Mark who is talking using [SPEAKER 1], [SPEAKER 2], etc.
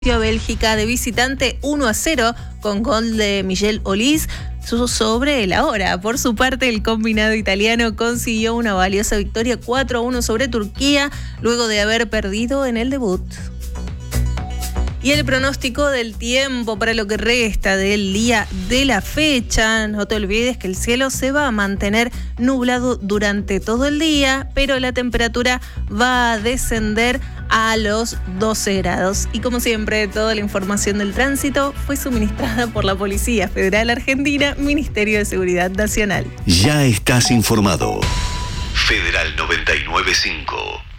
[SPEAKER 1] A Bélgica de visitante 1-0 con gol de Miguel Olís sobre la hora. Por su parte, el combinado italiano consiguió una valiosa victoria 4-1 sobre Turquía luego de haber perdido en el debut. Y el pronóstico del tiempo para lo que resta del día de la fecha. No te olvides que el cielo se va a mantener nublado durante todo el día, pero la temperatura va a descender a los 12 grados. Y como siempre, toda la información del tránsito fue suministrada por la Policía Federal Argentina, Ministerio de Seguridad Nacional.
[SPEAKER 2] Ya estás informado. Federal 99.5.